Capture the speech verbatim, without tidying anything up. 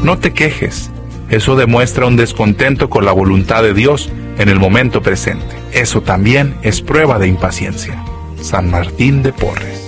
No te quejes. Eso demuestra un descontento con la voluntad de Dios en el momento presente. Eso también es prueba de impaciencia. San Martín de Porres.